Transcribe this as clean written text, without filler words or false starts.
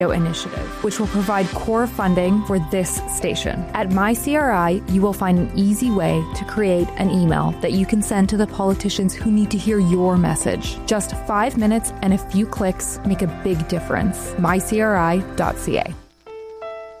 initiative, which will provide core funding for this station. At MyCRI, you will find an easy way to create an email that you can send to the politicians who need to hear your message. Just 5 minutes and a few clicks make a big difference. MyCRI.ca.